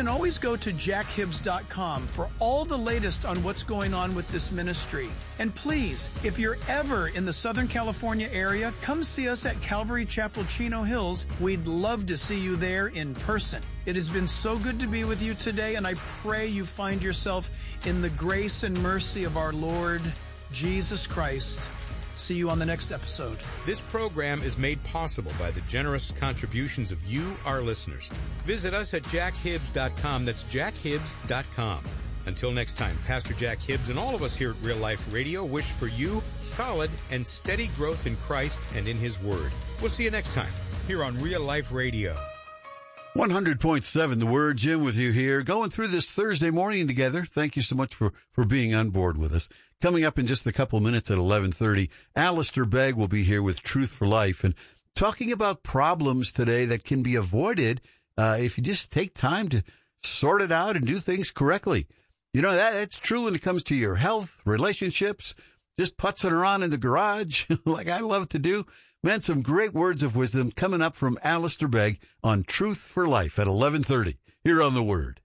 can always go to jackhibbs.com for all the latest on what's going on with this ministry. And please, if you're ever in the Southern California area, come see us at Calvary Chapel, Chino Hills. We'd love to see you there in person. It has been so good to be with you today, and I pray you find yourself in the grace and mercy of our Lord Jesus Christ. See you on the next episode. This program is made possible by the generous contributions of you, our listeners. Visit us at jackhibbs.com. That's jackhibbs.com. Until next time, Pastor Jack Hibbs and all of us here at Real Life Radio wish for you solid and steady growth in Christ and in His Word. We'll see you next time here on Real Life Radio. 100.7 The Word. Jim with you here, going through this Thursday morning together. Thank you so much for being on board with us. Coming up in just a couple minutes at 11:30, Alistair Begg will be here with Truth for Life and talking about problems today that can be avoided if you just take time to sort it out and do things correctly. You know, that's true when it comes to your health, relationships, just putzing around in the garage like I love to do. Man, some great words of wisdom coming up from Alistair Begg on Truth for Life at 11:30 here on The Word.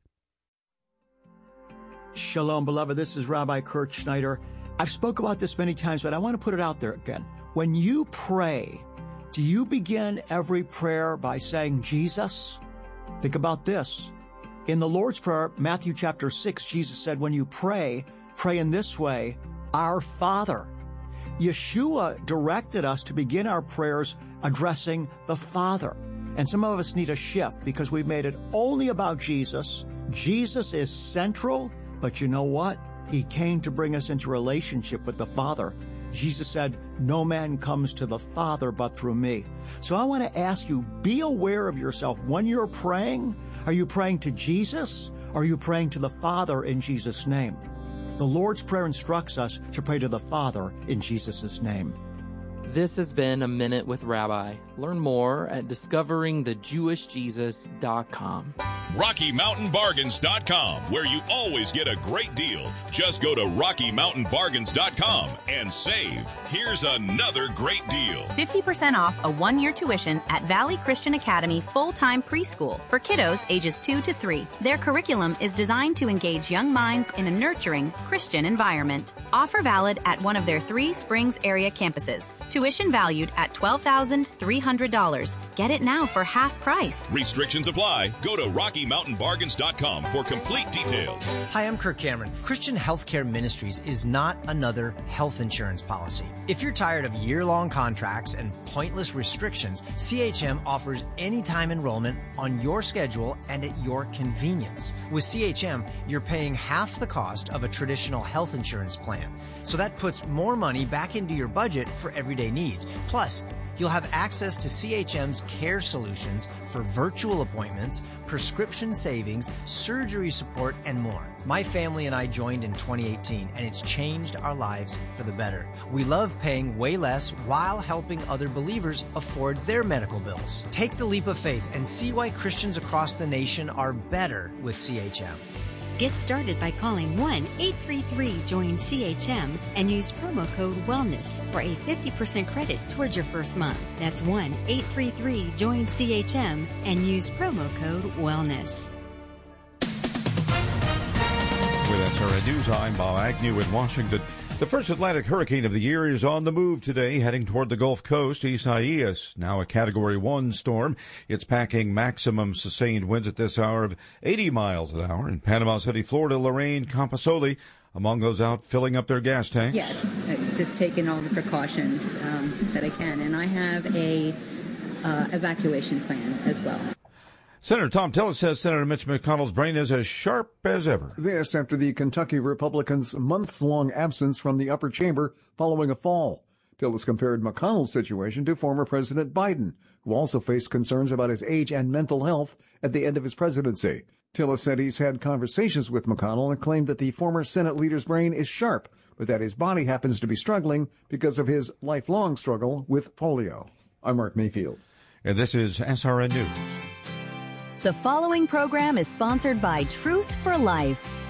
Shalom, beloved. This is Rabbi Kurt Schneider. I've spoke about this many times, but I want to put it out there again. When you pray, do you begin every prayer by saying Jesus? Think about this. In the Lord's Prayer, Matthew chapter 6, Jesus said, when you pray, pray in this way, Our Father. Yeshua directed us to begin our prayers addressing the Father. And some of us need a shift because we've made it only about Jesus. Jesus is central, but you know what? He came to bring us into relationship with the Father. Jesus said, no man comes to the Father but through me. So I want to ask you, be aware of yourself. When you're praying, are you praying to Jesus? Or are you praying to the Father in Jesus' name? The Lord's Prayer instructs us to pray to the Father in Jesus' name. This has been A Minute with Rabbi. Learn more at discoveringthejewishjesus.com. RockyMountainBargains.com, where you always get a great deal. Just go to RockyMountainBargains.com and save. Here's another great deal. 50% off a one-year tuition at Valley Christian Academy full-time preschool for kiddos ages 2 to 3. Their curriculum is designed to engage young minds in a nurturing Christian environment. Offer valid at one of their 3 Springs area campuses. Tuition valued at $12,300. Get it now for half price. Restrictions apply. Go to RockyMountainBargains.com for complete details. Hi, I'm Kirk Cameron. Christian Healthcare Ministries is not another health insurance policy. If you're tired of year-long contracts and pointless restrictions, CHM offers anytime enrollment on your schedule and at your convenience. With CHM, you're paying half the cost of a traditional health insurance plan. So that puts more money back into your budget for everyday needs. Plus, you'll have access to CHM's care solutions for virtual appointments, prescription savings, surgery support, and more. My family and I joined in 2018, and it's changed our lives for the better. We love paying way less while helping other believers afford their medical bills. Take the leap of faith and see why Christians across the nation are better with CHM. Get started by calling 1-833-JOIN-CHM and use promo code WELLNESS for a 50% credit towards your first month. That's 1-833-JOIN-CHM and use promo code WELLNESS. With SRN News, I'm Bob Agnew in Washington. The first Atlantic hurricane of the year is on the move today, heading toward the Gulf Coast. Isaias, now a Category 1 storm. It's packing maximum sustained winds at this hour of 80 miles an hour. In Panama City, Florida, Lorraine Camposoli, among those out filling up their gas tanks. Yes, just taking all the precautions that I can. And I have a evacuation plan as well. Senator Tom Tillis says Senator Mitch McConnell's brain is as sharp as ever. This after the Kentucky Republicans' months-long absence from the upper chamber following a fall. Tillis compared McConnell's situation to former President Biden, who also faced concerns about his age and mental health at the end of his presidency. Tillis said he's had conversations with McConnell and claimed that the former Senate leader's brain is sharp, but that his body happens to be struggling because of his lifelong struggle with polio. I'm Mark Mayfield. And this is SRN News. The following program is sponsored by Truth for Life.